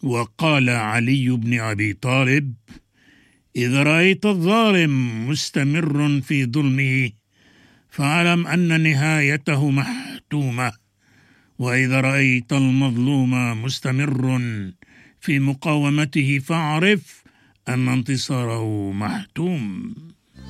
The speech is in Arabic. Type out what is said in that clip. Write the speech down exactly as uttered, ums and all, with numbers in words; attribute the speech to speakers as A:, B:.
A: وقال علي بن أبي طالب: إذا رأيت الظالم مستمر في ظلمه فاعلم أن نهايته محتومة، وإذا رأيت المظلوم مستمر في مقاومته فاعرف أن انتصاره محتوم.